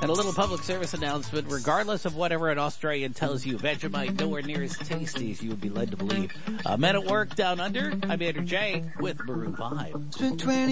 And a little public service announcement, regardless of whatever an Australian tells you, Vegemite nowhere near as tasty as you would be led to believe. Men at Work Down Under, I'm Andrew J. with Maroon 5.